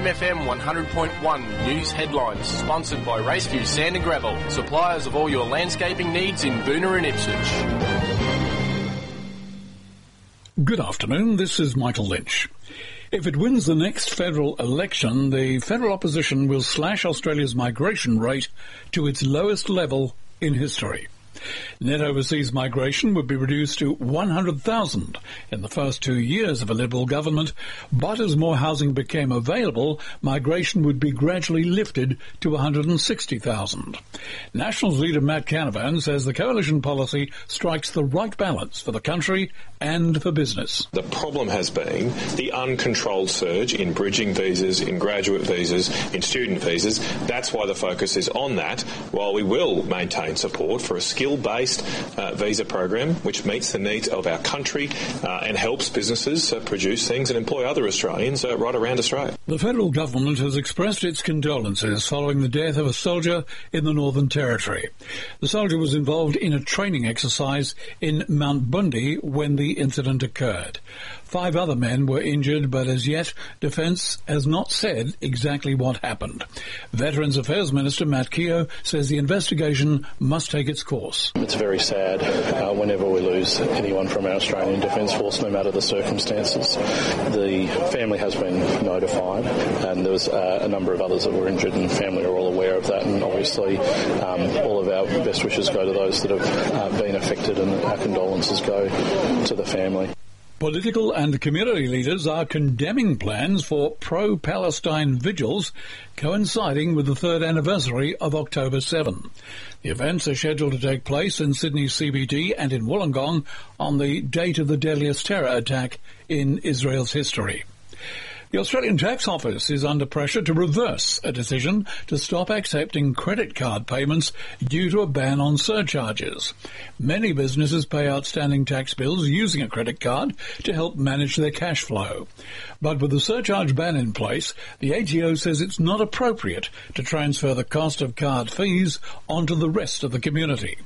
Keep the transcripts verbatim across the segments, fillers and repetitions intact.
M F M one hundred point one News Headlines, sponsored by Raceview Sand and Gravel, suppliers of all your landscaping needs in Boonah and Ipswich. Good afternoon, this is Michael Lynch. If it wins the next federal election, the federal opposition will slash Australia's migration rate to its lowest level in history. Net overseas migration would be reduced to one hundred thousand in the first two years of a Liberal government, but as more housing became available, migration would be gradually lifted to one hundred sixty thousand. Nationals leader Matt Canavan says the coalition policy strikes the right balance for the country and for business. The problem has been the uncontrolled surge in bridging visas, in graduate visas, in student visas. That's why the focus is on that, while we will maintain support for a skill-based uh, visa program which meets the needs of our country uh, and helps businesses uh, produce things and employ other Australians uh, right around Australia. The federal government has expressed its condolences following the death of a soldier in the Northern Territory. The soldier was involved in a training exercise in Mount Bundy when the incident occurred. Five other men were injured, but as yet, Defence has not said exactly what happened. Veterans Affairs Minister Matt Keogh says the investigation must take its course. It's very sad uh, whenever we lose anyone from our Australian Defence Force, no matter the circumstances. The family has been notified, and there was uh, a number of others that were injured, and the family are all aware of that, and obviously um, all of our best wishes go to those that have uh, been affected, and our condolences go to the family. Political and community leaders are condemning plans for pro-Palestine vigils coinciding with the third anniversary of October seventh. The events are scheduled to take place in Sydney C B D and in Wollongong on the date of the deadliest terror attack in Israel's history. The Australian Tax Office is under pressure to reverse a decision to stop accepting credit card payments due to a ban on surcharges. Many businesses pay outstanding tax bills using a credit card to help manage their cash flow. But with the surcharge ban in place, the A T O says it's not appropriate to transfer the cost of card fees onto the rest of the community.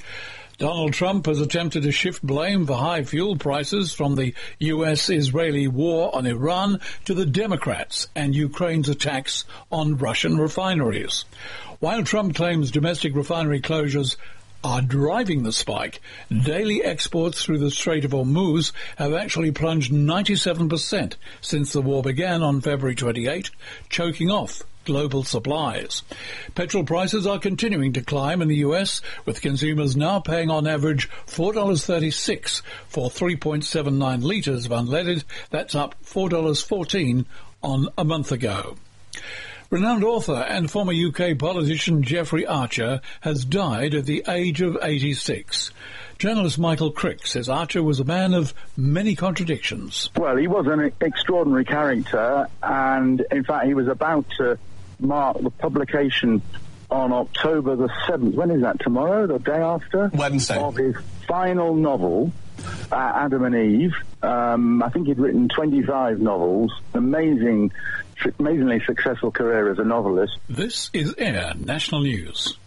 Donald Trump has attempted to shift blame for high fuel prices from the U S-Israeli war on Iran to the Democrats and Ukraine's attacks on Russian refineries. While Trump claims domestic refinery closures are driving the spike, daily exports through the Strait of Hormuz have actually plunged ninety-seven percent since the war began on February twenty-eighth, choking off global supplies. Petrol prices are continuing to climb in the U S, with consumers now paying on average four dollars thirty-six for three point seven nine litres of unleaded. That's up four dollars fourteen on a month ago. Renowned author and former U K politician Jeffrey Archer has died at the age of eighty-six. Journalist Michael Crick says Archer was a man of many contradictions. Well, he was an extraordinary character, and in fact he was about to mark the publication on October the seventh. When is that? Tomorrow? The day after? Wednesday. Of his final novel, uh, Adam and Eve. Um, I think he'd written twenty-five novels. Amazing, amazingly successful career as a novelist. This is Air National News.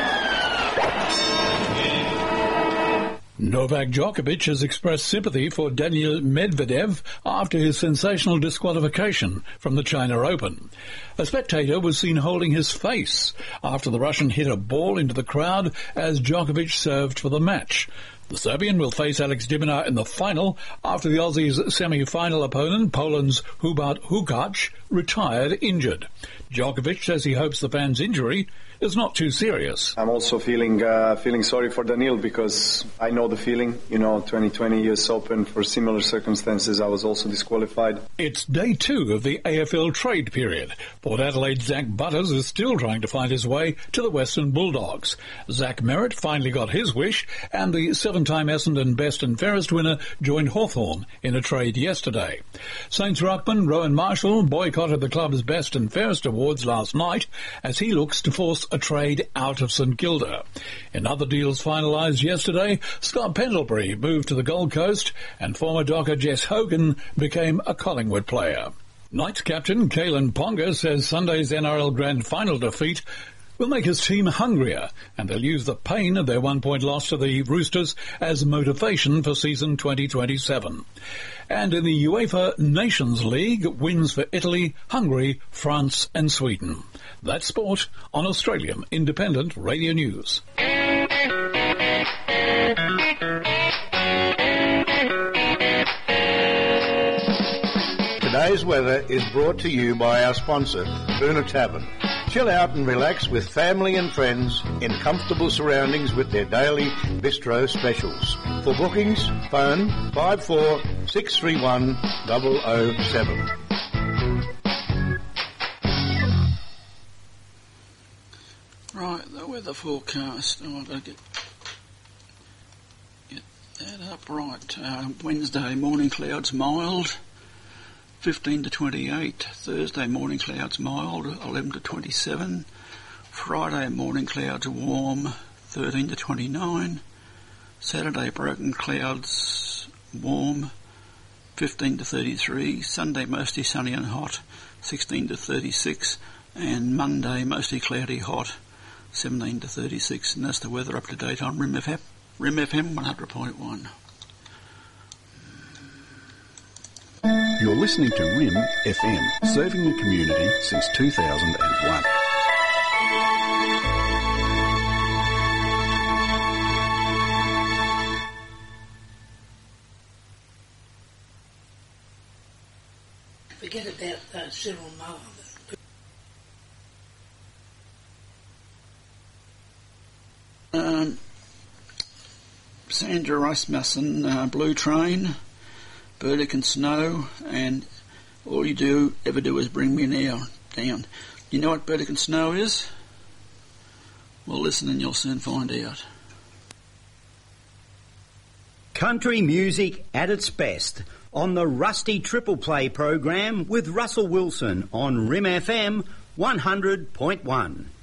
Novak Djokovic has expressed sympathy for Daniil Medvedev after his sensational disqualification from the China Open. A spectator was seen holding his face after the Russian hit a ball into the crowd as Djokovic served for the match. The Serbian will face Alex de Minaur in the final after the Aussies' semi-final opponent, Poland's Hubert Hurkacz, retired injured. Djokovic says he hopes the fan's injury is not too serious. I'm also feeling uh, feeling sorry for Daniil because I know the feeling. You know, twenty twenty U S Open, for similar circumstances, I was also disqualified. It's day two of the A F L trade period. Port Adelaide's Zach Butters is still trying to find his way to the Western Bulldogs. Zach Merritt finally got his wish, and the seven-time Essendon Best and Fairest winner joined Hawthorn in a trade yesterday. Saints ruckman Rowan Marshall boycotted the club's Best and Fairest awards last night as he looks to force a trade out of St Kilda. In other deals finalised yesterday, Scott Pendlebury moved to the Gold Coast and former Docker Jess Hogan became a Collingwood player. Knights captain Kalen Ponga says Sunday's N R L Grand Final defeat will make his team hungrier, and they'll use the pain of their one-point loss to the Roosters as motivation for season twenty twenty-seven. And in the UEFA Nations League, wins for Italy, Hungary, France and Sweden. That's sport on Australian Independent Radio News. Today's weather is brought to you by our sponsor, Boona Tavern. Chill out and relax with family and friends in comfortable surroundings with their daily bistro specials. For bookings, phone five four six three one zero zero seven. Right, the weather forecast. Oh, I've got to get, get that up right. Uh, Wednesday, morning clouds mild, fifteen to twenty-eight. Thursday, morning clouds mild, eleven to twenty-seven. Friday, morning clouds warm, thirteen to twenty-nine. Saturday, broken clouds warm, fifteen to thirty-three. Sunday, mostly sunny and hot, sixteen to thirty-six. And Monday, mostly cloudy, hot, seventeen to thirty-six. And that's the weather up to date on Rim F M, Rim F M one hundred point one. You're listening to Rim F M, serving the community since two thousand one. Forget about uh, Cyril Mullen. Um, Sandra Rasmussen, uh, Blue Train, Burdick and Snow, and all you do ever do is bring me now down. You know what Burdick and Snow is? Well, listen and you'll soon find out. Country music at its best on the Rusty Triple Play program with Russell Wilson on Rim F M one hundred point one.